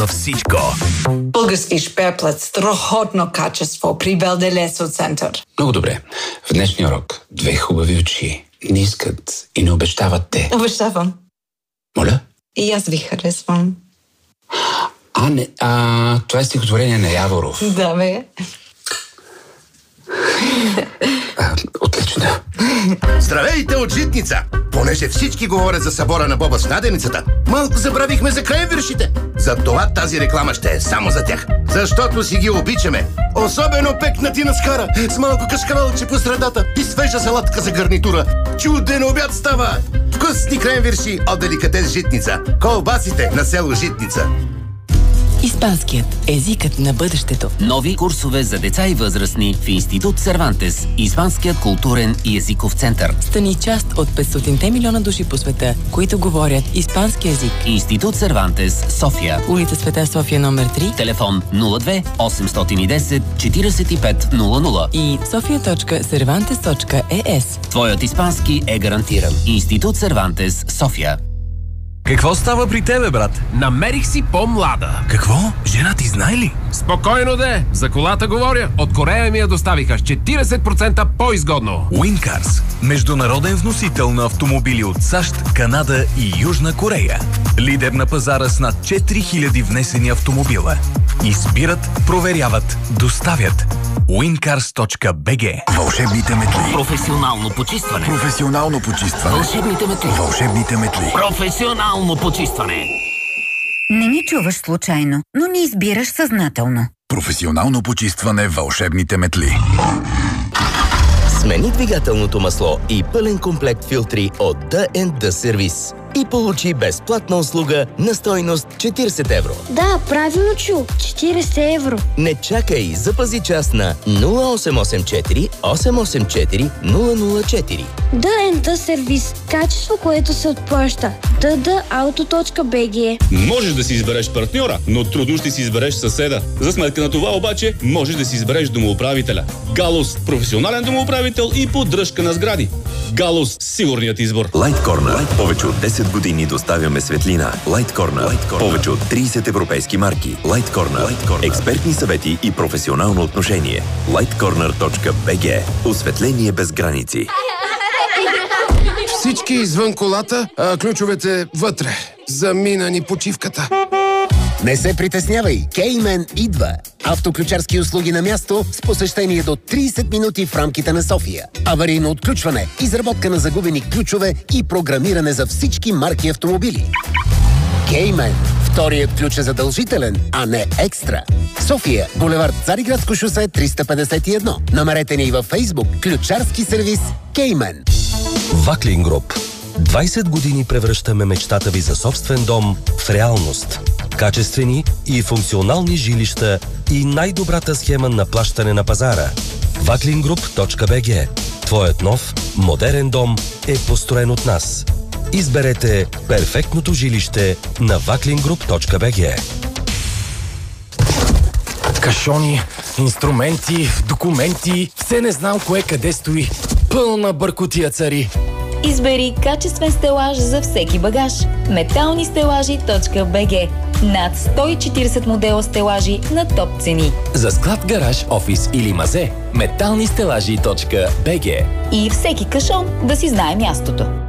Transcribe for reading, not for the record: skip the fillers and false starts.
всичко. Български шпеплет, страхотно качество при Белделесо център. Много добре. В днешния урок 2 хубави очи не искат и не обещават те. Обещавам. Моля? И аз ви харесвам. Това е стихотворение на Яворов. Да, бе. Отлично. Здравейте от Житница! Понеже всички говорят за събора на Боба с наденицата, малко забравихме за кренвиршите. Затова тази реклама ще е само за тях. Защото си ги обичаме. Особено пекнати на скара, с малко кашкавалче по средата и свежа салатка за гарнитура. Чуден обяд става! Вкусни кренвирши от деликатес Житница. Колбасите на село Житница. Испанският езикът на бъдещето. Нови курсове за деца и възрастни в Институт Сервантес, Испанският културен и езиков център. Стани част от 500 милиона души по света, които говорят испански език. Институт Сервантес, София. Улица Света София номер 3. Телефон 02 810 45 00 и sofia.cervantes.es. Твоят испански е гарантиран. Институт Сервантес, София. Какво става при тебе, брат? Намерих си по-млада. Какво? Жена ти знае ли? Спокойно де, за колата говоря. От Корея ми я доставиха с 40% по-изгодно. Уинкарс. Международен вносител на автомобили от САЩ, Канада и Южна Корея. Лидер на пазара с над 4000 внесени автомобила. Избират, проверяват, доставят. Wincars.bg. Вълшебните метли. Професионално почистване. Професионално почистване. Вълшебните метли. Вълшебните метли. Професионално почистване. Не ни чуваш случайно, но ни избираш съзнателно. Професионално почистване. Вълшебните метли. Смени двигателното масло и пълен комплект филтри от D&D сервис. И получи безплатна услуга на стойност 40 евро. Да, правилно чу. 40 евро. Не чакай, запази час на 0884 884 004. D&D сервис. Качество, което се отплаща. ddauto.bg. Можеш да си избереш партньора, но трудно ще си избереш съседа. За сметка на това обаче, можеш да си избереш домоуправителя. Галус – професионален домоуправител и поддръжка на сгради. Галус – сигурният избор. Light Corner. Повече от 10 години доставяме светлина. Light Corner. Повече от 30 европейски марки. Light Corner. Експертни съвети и професионално отношение. lightcorner.bg. Осветление без граници. Всички извън колата, а ключовете вътре. Замина ни почивката. Не се притеснявай, Кеймен идва. Автоключарски услуги на място с посещение до 30 минути в рамките на София. Аварийно отключване, изработка на загубени ключове и програмиране за всички марки автомобили. Кеймен. Вторият ключ е задължителен, а не екстра. София, булевард Цариградско шосе 351. Намерете ни във Фейсбук. Ключарски сервис Кеймен. Ваклин Груп. 20 години превръщаме мечтата ви за собствен дом в реалност. Качествени и функционални жилища и най-добрата схема на плащане на пазара. Vaklingroup.bg. Твоят нов, модерен дом е построен от нас. Изберете перфектното жилище на Vaklingroup.bg. Кашони, инструменти, документи, все не знам кое къде стои. Пълна бъркотия цари. Избери качествен стелаж за всеки багаж. Металнистелажи.bg. Над 140 модела стелажи на топ цени. За склад, гараж, офис или мазе. Металнистелажи.bg. И всеки кашон да си знае мястото.